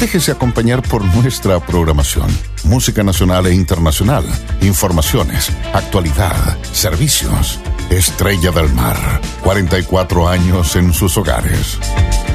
Déjese acompañar por nuestra programación. Música nacional e internacional, informaciones, actualidad, servicios. Estrella del Mar, 44 años en sus hogares.